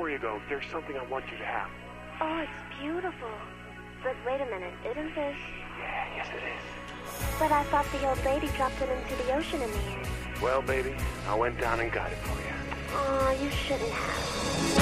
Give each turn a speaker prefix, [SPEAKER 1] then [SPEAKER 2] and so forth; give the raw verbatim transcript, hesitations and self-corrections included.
[SPEAKER 1] before you go, there's something I want you to have.
[SPEAKER 2] Oh, it's beautiful. But wait a minute, isn't this...
[SPEAKER 1] Yeah, yes it is.
[SPEAKER 2] But I thought the old lady dropped it into the ocean in the end.
[SPEAKER 1] Well, baby, I went down and got it for you.
[SPEAKER 2] Oh, you shouldn't have.